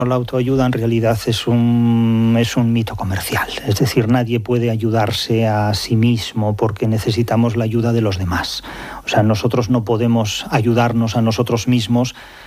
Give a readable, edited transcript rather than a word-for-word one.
La autoayuda en realidad es un mito comercial, es decir, nadie puede ayudarse a sí mismo porque necesitamos la ayuda de los demás. O sea, nosotros no podemos ayudarnos a nosotros mismos